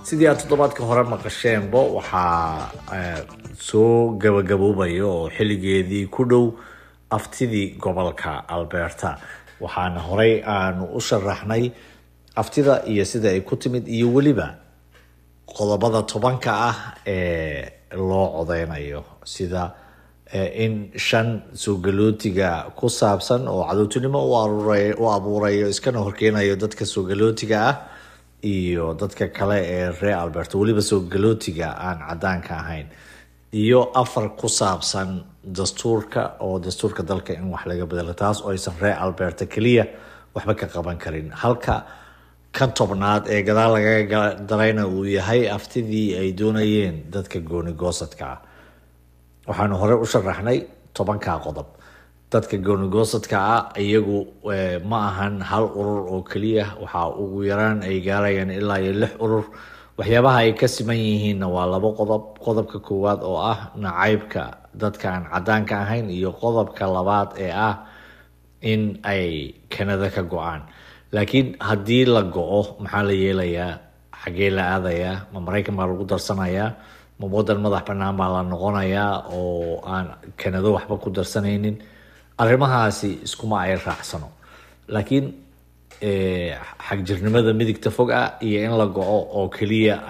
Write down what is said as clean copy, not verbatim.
sidii aad toddobaadka hore maqasheenba waxaa soo gabagaboobayo oo xilligeedii ku dhow aftidii gobolka Alberta waxaana horey aanu u sharaxnay aftida iyo sida ay ku timid iyo weliba qodobada 10 ah ee loo codeynayo sida in shan soo galootiga ku saabsan oo cadowtinimo u abuurayo iskana horkeenayo dadka soo galootiga ah iyo dadka kale ee reer Alberta waliba soo galootiga aan cadaanka ahayn iyo 4 ku saabsan dastuurka dalka in wax laga bedelo taas oo aysan reer Alberta kaliya waxba ka qaban karin halka kan tobnaad ee gadaal laga darayna uu yahay aftidii ay doonayeen dadka gooni goosadka waxaanu hore u sharaxnay 10 qodob dadka gooni goosadka iyagu ma ahan hal urur oo kaliya waxa ugu yaraan ay gaarayaan ilaa 6 urur waxyaabaha ay ka siman yihiin waa 2 qodob qodobka koowaad oo ah nacaybka dadka aan cadaanka ahayn iyo qodobka labaad ee ah in ay Canada ka go'aan laakiin haddii la go'o maxaa la yeelayaa xagee la aadayaa ma Mareykan baa lagu darsanayaa ma wadan madax bannaan baa la noqonayaa oo aan Canada waxba ku darsanaynin arrimahaasi iskuma ay raacsano laakiin xag jirnimada midigta fog iyo in la go'o oo kaliya